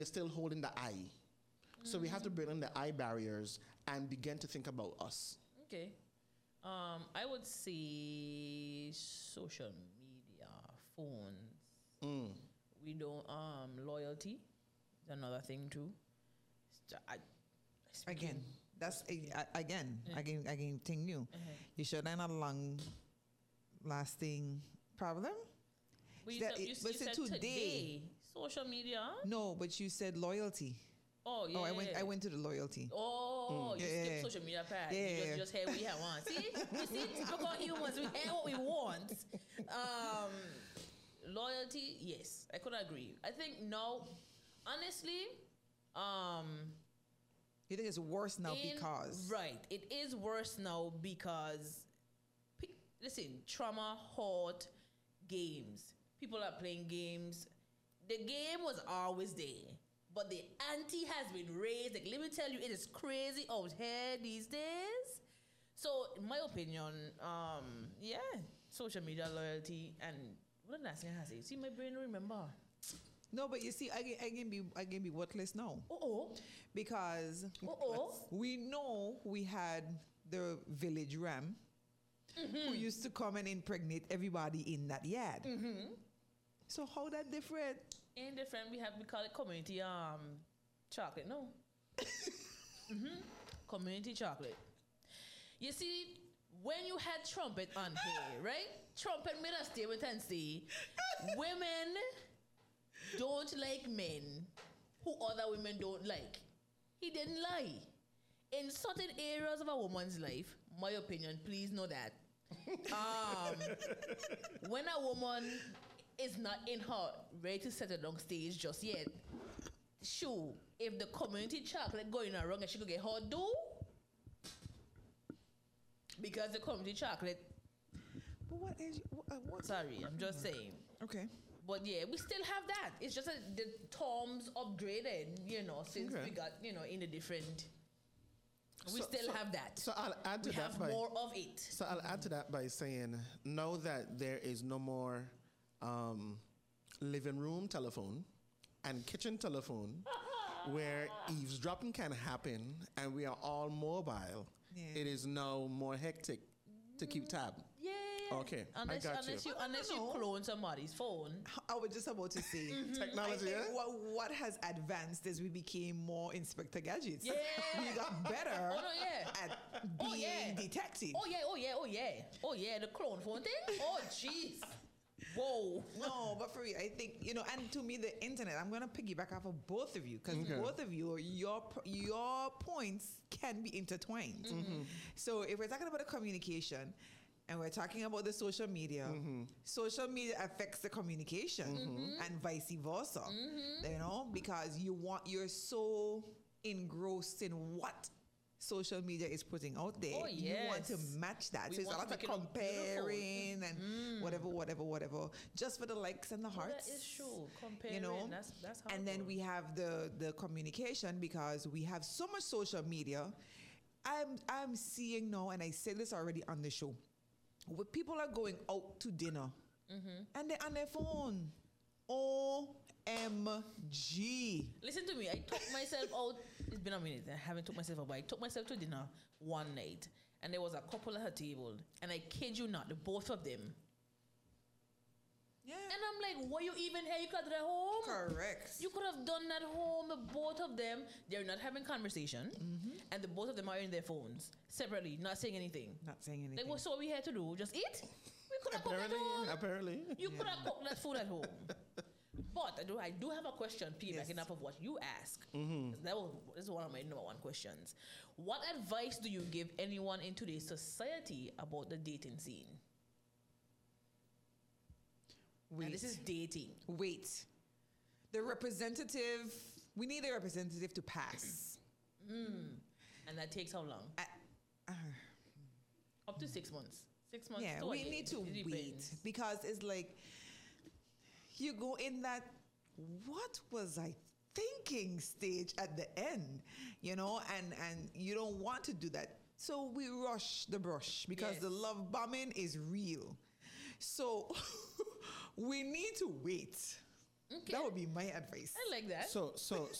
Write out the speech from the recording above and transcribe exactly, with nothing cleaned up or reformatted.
still holding the I. Mm-hmm. So we have to bring in the I barriers and begin to think about us. Okay. Um, I would say social media, phones. Mm. We don't, um, loyalty is another thing too. I, Again, that's a, again, Yeah. again, again, thing new. Uh-huh. You should have a long lasting problem. But you That said, it- you, but you say said today. today. Social media. No, but you said loyalty. Oh yeah. Oh, I went. I went to the loyalty. Oh, you Yeah, skip yeah. social media part. Yeah, You just, yeah. just hear what we have want. See, you see, typical humans. We hear what we want. Um, loyalty, yes, I could agree. I think now, honestly, um, You think it's worse now in- because right, it is worse now because pe- listen, trauma, hurt, games. People are playing games. The game was always there, but the ante has been raised. Like, let me tell you, it is crazy out here these days. So, in my opinion, um, yeah, social media loyalty and what the last thing I say? See, my brain remember. no, but you see, I can, I can be I can be worthless now Oh oh, because oh oh. we know we had the village ram who used to come and impregnate everybody in that yard. So how that different? In different, we have we call it community um chocolate. No. mm-hmm. Community chocolate. You see, when you had Trumpet on here, right? Trumpet made a statement and say, women don't like men who other women don't like. He didn't lie. In certain areas of a woman's life, my opinion, please know that. Um, when a woman is not in her ready to settle down stage just yet, sure, if the community chocolate going wrong and she could get her do, because the community chocolate, But what is what? Uh, what? sorry, I'm just saying. Okay. But yeah, we still have that. It's just that the terms upgraded, you know, since Okay. we got, you know, in a different. We So- still so- have that. So I'll add to we that have by more of it. So I'll add to that by saying, know that there is no more um, living room telephone and kitchen telephone where eavesdropping can happen and we are all mobile. Yeah. It is now more hectic to keep tab. Yeah. Okay, I Unless, got unless you. you. Unless you No. clone somebody's phone. I was just about to say Technology, I think yeah? what, what has advanced is we became more Inspector Gadgets. Yeah. We got better Oh, no, yeah. at being Oh, yeah. detective. Oh yeah, oh yeah, oh yeah. Oh yeah, the clone phone thing? Oh jeez. Whoa. No, but for real, I think, you know, and to me, the internet, I'm going to piggyback off of both of you because Okay. both of you, your your points can be intertwined. So if we're talking about the communication and we're talking about the social media, social media affects the communication and vice versa, you know, because you want, you're so engrossed in what social media is putting out there. Oh, You want to yes. match that. We so it's a want lot to of make it look beautiful. comparing and whatever, whatever, whatever, just for the likes and the hearts. that is true. Comparing, You know, that's- that's how and it then goes. we have the the communication because we have so much social media. I'm I'm seeing now, and I said this already on the show, where people are going out to dinner and they're on their phone. O M G. Listen to me. I took myself out. It's been a minute. I haven't took myself out, but I took myself to dinner one night, and there was a couple at her table, and I kid you not, the both of them. Yeah. And I'm like, were you even here? You could have done that home. Correct. You could have done that home. The both of them, they're not having conversation, and the both of them are in their phones separately, not saying anything. Not saying anything. Like, what's what we here to do? Just eat? We could have cooked at Apparently, home. apparently. You could have cooked that food at home. But I do, I do have a question, piggybacking Yes. off of what you asked. That was, this is one of my number one questions. What advice do you give anyone in today's society about the dating scene? Wait. And this is dating. Wait. The representative, we need a representative to pass. And that takes how long? Uh, uh, Up to six months. Six months. yeah, to a we year. need to It wait depends. because it's like you go in that what was I thinking stage at the end, you know, and and you don't want to do that. So we rush the brush because Yes. the love bombing is real. So we need to wait. Okay. That would be my advice. I like that. So so